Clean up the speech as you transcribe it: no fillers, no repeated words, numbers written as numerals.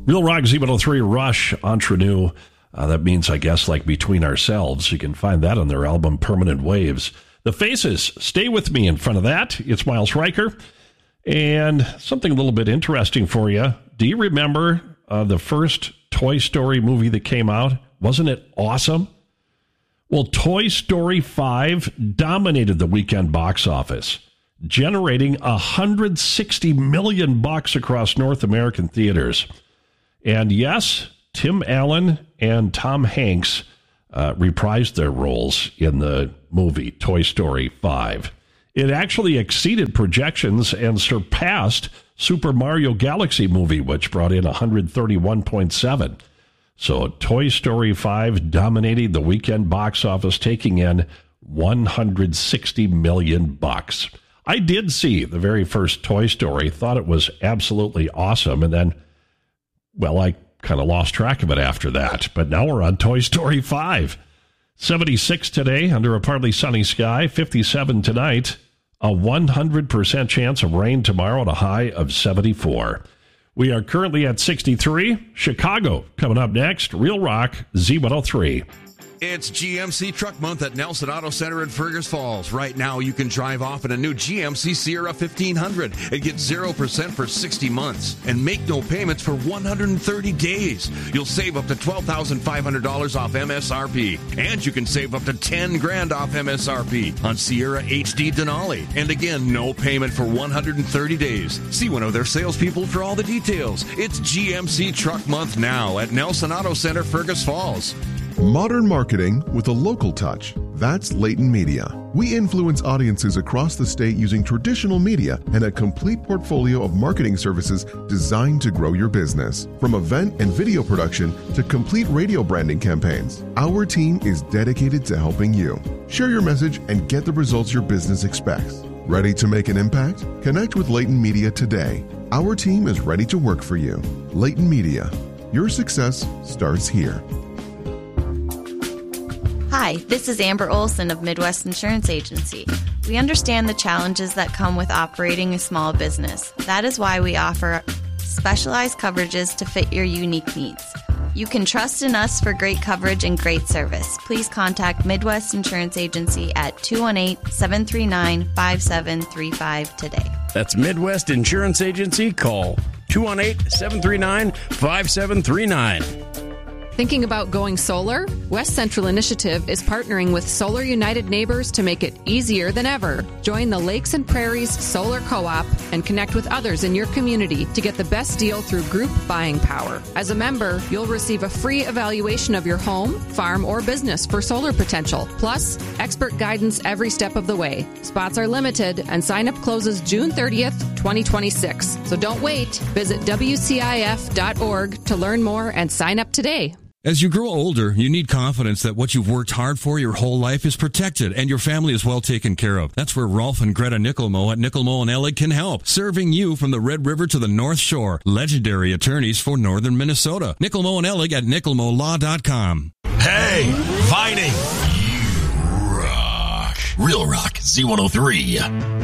Real Rock Z103 Rush Entre Nous. That means, I guess, like Between Ourselves. You can find that on their album Permanent Waves. The Faces, Stay With Me in front of that. It's Miles Riker. And something a little bit interesting for you. Do you remember the first Toy Story movie that came out? Wasn't it awesome? Well, Toy Story 5 dominated the weekend box office, generating $160 million across North American theaters. And yes, Tim Allen and Tom Hanks reprised their roles in the movie Toy Story 5. It actually exceeded projections and surpassed Super Mario Galaxy movie, which brought in 131.7. So Toy Story 5 dominating the weekend box office, taking in $160 million. I did see the very first Toy Story, thought it was absolutely awesome, and then, well, I kind of lost track of it after that. But now we're on Toy Story 5. 76 today under a partly sunny sky, 57 tonight, a 100% chance of rain tomorrow at a high of 74. We are currently at 63. Chicago coming up next. Real Rock Z103. It's GMC Truck Month at Nelson Auto Center in Fergus Falls. Right now, you can drive off in a new GMC Sierra 1500 and get 0% for 60 months and make no payments for 130 days. You'll save up to $12,500 off MSRP, and you can save up to $10,000 off MSRP on Sierra HD Denali. And again, no payment for 130 days. See one of their salespeople for all the details. It's GMC Truck Month now at Nelson Auto Center, Fergus Falls. Modern marketing with a local touch. That's Leighton Media. We influence audiences across the state using traditional media and a complete portfolio of marketing services designed to grow your business. From event and video production to complete radio branding campaigns, our team is dedicated to helping you. Share your message and get the results your business expects. Ready to make an impact? Connect with Leighton Media today. Our team is ready to work for you. Leighton Media. Your success starts here. Hi, this is Amber Olson of Midwest Insurance Agency. We understand the challenges that come with operating a small business. That is why we offer specialized coverages to fit your unique needs. You can trust in us for great coverage and great service. Please contact Midwest Insurance Agency at 218-739-5735 today. That's Midwest Insurance Agency. Call 218-739-5739. Thinking about going solar? West Central Initiative is partnering with Solar United Neighbors to make it easier than ever. Join the Lakes and Prairies Solar Co-op and connect with others in your community to get the best deal through group buying power. As a member, you'll receive a free evaluation of your home, farm, or business for solar potential, plus expert guidance every step of the way. Spots are limited and sign-up closes June 30th, 2026. So don't wait. Visit WCIF.org to learn more and sign up today. As you grow older, you need confidence that what you've worked hard for your whole life is protected and your family is well taken care of. That's where Rolf and Greta Nickelmo at Nickelmo and Ellig can help, serving you from the Red River to the North Shore. Legendary attorneys for northern Minnesota. Nickelmo and Ellig at nickelmolaw.com. Hey, Vining. You rock. Real Rock Z103.